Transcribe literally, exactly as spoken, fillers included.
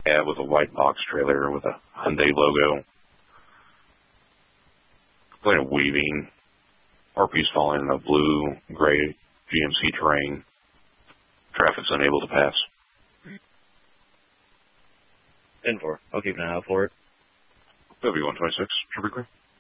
cab with a white box trailer with a Hyundai logo. Complaint of weaving. R P's falling in a blue, gray G M C terrain. Traffic's unable to pass. ten four. I'll keep an eye out for it. W one twenty-six, should be clear.